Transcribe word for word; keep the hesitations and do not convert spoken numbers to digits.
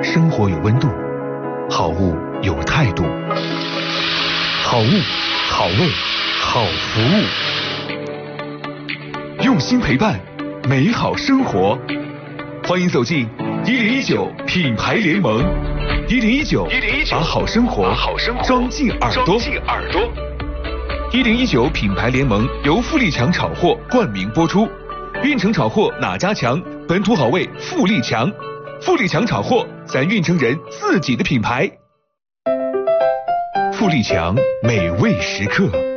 生活有温度，好物有态度，好物、好味、好服务，用心陪伴，美好生活。欢迎走进一零一九品牌联盟，一零一九把好生活装进耳朵。一零一九品牌联盟由富力强炒货冠名播出。运城炒货哪家强？本土好味富力强，富力强炒货，咱运城人自己的品牌。富力强，美味时刻。